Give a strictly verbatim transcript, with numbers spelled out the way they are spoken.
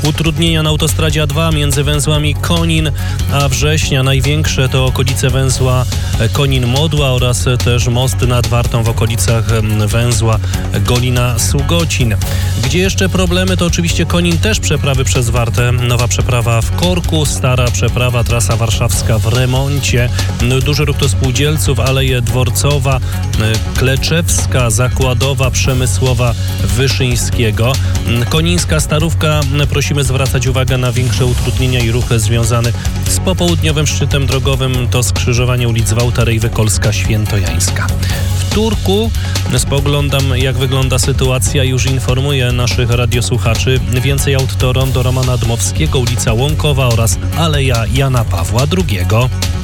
Utrudnienia na autostradzie A dwa między węzłami Konin a Września. Największe to okolice węzła Konin-Modła oraz też most nad Wartą w okolicach węzła Golina-Sugocin. Gdzie jeszcze problemy, to oczywiście Konin też przeprawy przez Wartę. Nowa przeprawa w Korku, stara przeprawa, trasa warszawska w remoncie. Duży ruch do Spółdzielców, Aleje Dworcowa, Kleczewska, Zakładowa, Przemysłowa, Wyszyńskiego. Konińska Starówka, prosimy zwracać uwagę na większe utrudnienia i ruchy związane z popołudniowym szczytem drogowym, to skrzyżowanie ulic Wałta, Rejwy, Kolska, Świętojańska. W Turku spoglądam, jak wygląda sytuacja, już informuję naszych radiosłuchaczy. Więcej aut to rondo Romana Dmowskiego, ulica Łąkowa oraz Aleja Jana Pawła drugiego.